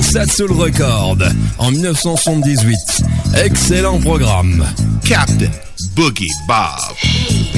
Texas Soul Record en 1978. Excellent programme. Captain Boogie Bob.